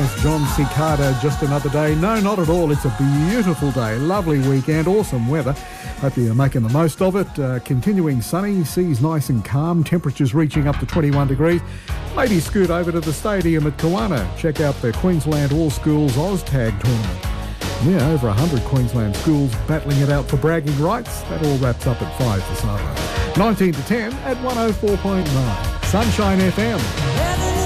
Dennis John Cicada, just another day. No, not at all. It's a beautiful day. Lovely weekend. Awesome weather. Hope you're making the most of it. Continuing sunny. Seas nice and calm. Temperatures reaching up to 21 degrees. Maybe scoot over to the stadium at Kawana. Check out the Queensland All Schools OzTag tournament. Yeah, over 100 Queensland schools battling it out for bragging rights. That all wraps up at 5 this afternoon. 19 to 10 at 104.9. Sunshine FM.